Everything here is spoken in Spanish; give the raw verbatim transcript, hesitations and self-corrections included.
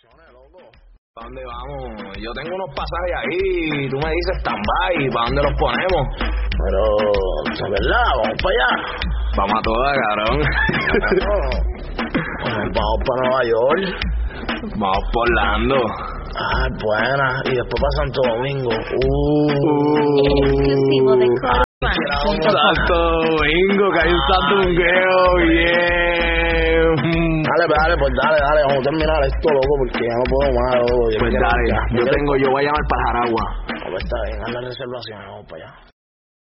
¿Para dónde vamos? Yo tengo unos pasajes ahí, tú me dices stand-by, ¿para dónde los ponemos? Pero, ¿es verdad? ¿Vamos para allá? Vamos a todas, cabrón. Vamos para Nueva York. Vamos por Orlando. Ah, buena. Y después para Santo Domingo. Uh, Exclusivo de Santo Domingo, que hay un santungueo, bien. Dale, pues, dale, pues dale, dale, vamos a terminar esto, loco, porque ya no puedo más, loco. Pues dale, yo tengo, yo voy a llamar para Jaragua. No, pues está bien, haz la reservación, vamos para allá.